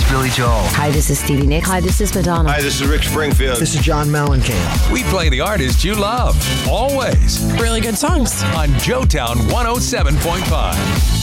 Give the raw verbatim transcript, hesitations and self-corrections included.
Billy Joel. Hi, this is Stevie Nicks. Hi, this is Madonna. Hi, this is Rick Springfield. This is John Mellencamp. We play the artists you love, always. Really good songs. On Joetown one oh seven point five.